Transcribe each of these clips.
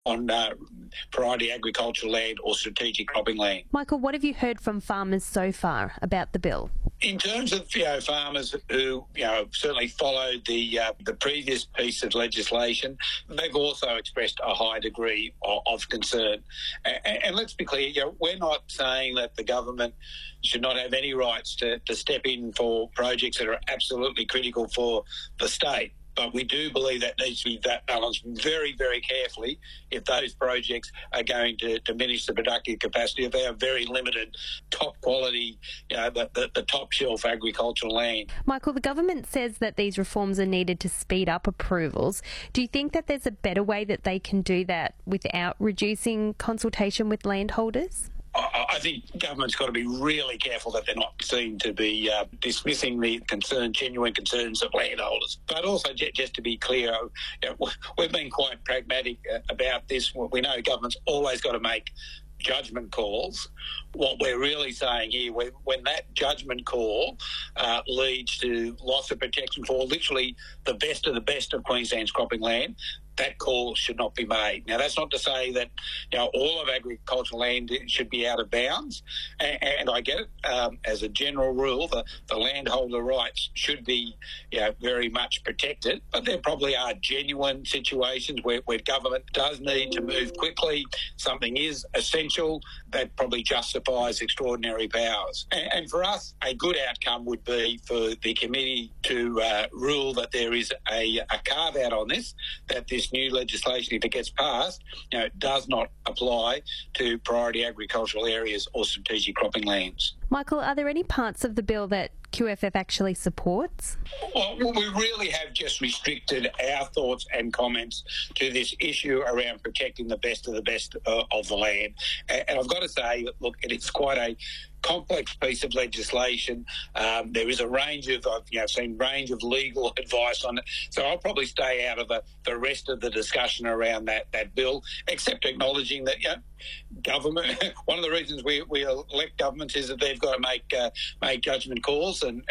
on priority agricultural land or strategic cropping land. Michael, what have you heard from farmers so far about the bill? In terms of farmers who certainly followed the previous piece of legislation, they've also expressed a high degree of concern. And let's be clear, we're not saying that the government should not have any rights to step in for projects that are absolutely critical for the state. But we do believe that needs to be that balanced very, very carefully if those projects are going to diminish the productive capacity of our very limited top quality, the top shelf agricultural land. Michael, the government says that these reforms are needed to speed up approvals. Do you think that there's a better way that they can do that without reducing consultation with landholders? I think government's got to be really careful that they're not seen to be dismissing the genuine concerns of landholders. But also, just to be clear, we've been quite pragmatic about this. We know government's always got to make judgment calls. What we're really saying here, when that judgment call leads to loss of protection for literally the best of Queensland's cropping land, that call should not be made. Now, that's not to say that all of agricultural land should be out of bounds, and I get it. As a general rule, the landholder rights should be very much protected, but there probably are genuine situations where government does need to move quickly. Something is essential that probably justifies extraordinary powers. And for us, a good outcome would be for the committee to rule that there is a carve-out on this, that this new legislation, if it gets passed, does not apply to priority agricultural areas or strategic cropping lands. Michael, are there any parts of the bill that QFF actually supports? Well, we really have just restricted our thoughts and comments to this issue around protecting the best of the land. And I've got to say, look, it's quite a complex piece of legislation. There is a range of, I've seen range of legal advice on it. So I'll probably stay out of the rest of the discussion around that bill, except acknowledging that, government, one of the reasons we elect governments is that they've got to make judgment calls, and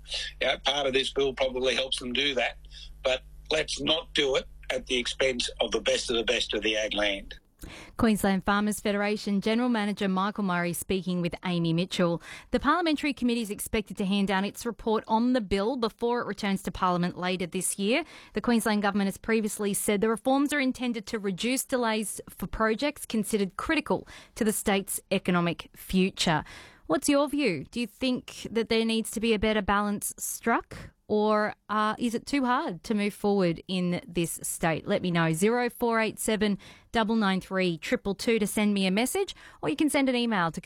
part of this bill probably helps them do that. But let's not do it at the expense of the best of the ag land. Queensland Farmers Federation General Manager Michael Murray speaking with Amy Mitchell. The Parliamentary Committee is expected to hand down its report on the bill before it returns to Parliament later this year. The Queensland Government has previously said the reforms are intended to reduce delays for projects considered critical to the state's economic future. What's your view? Do you think that there needs to be a better balance struck? Or is it too hard to move forward in this state? Let me know. 0487 993 222 to send me a message, or you can send an email to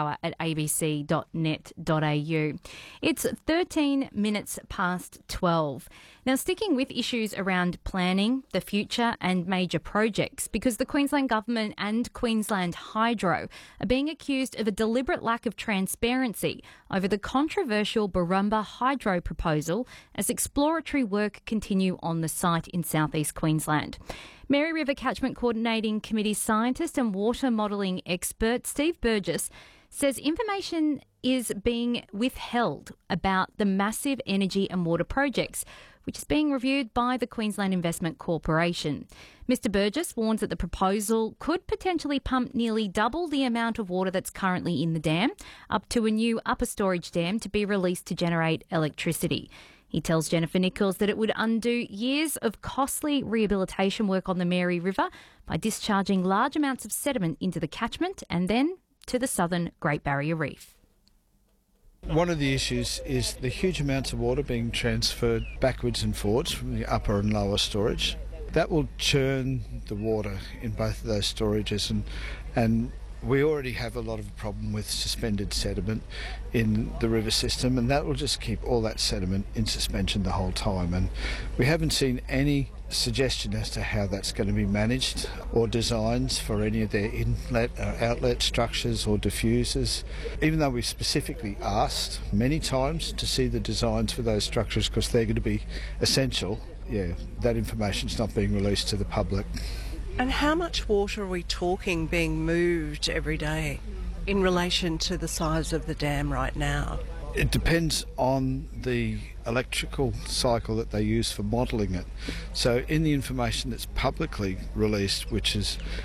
countryhour@abc.net.au. It's 13 minutes past 12. Now, sticking with issues around planning, the future and major projects, because the Queensland Government and Queensland Hydro are being accused of a deliberate lack of transparency over the controversial Barumba Hydro proposal as exploratory work continue on the site in southeast Queensland. Mary River Catchment Coordinating Committee scientist and water modelling expert Steve Burgess says information is being withheld about the massive energy and water projects, which is being reviewed by the Queensland Investment Corporation. Mr Burgess warns that the proposal could potentially pump nearly double the amount of water that's currently in the dam, up to a new upper storage dam to be released to generate electricity. He tells Jennifer Nichols that it would undo years of costly rehabilitation work on the Mary River by discharging large amounts of sediment into the catchment and then to the southern Great Barrier Reef. One of the issues is the huge amounts of water being transferred backwards and forwards from the upper and lower storage. That will churn the water in both of those storages, and we already have a lot of problem with suspended sediment in the river system, and that will just keep all that sediment in suspension the whole time. And we haven't seen any suggestion as to how that's going to be managed or designs for any of their inlet or outlet structures or diffusers, even though we've specifically asked many times to see the designs for those structures because they're going to be essential. That information's not being released to the public. And how much water are we talking being moved every day in relation to the size of the dam right now? It depends on the electrical cycle that they use for modelling it. So in the information that's publicly released, which is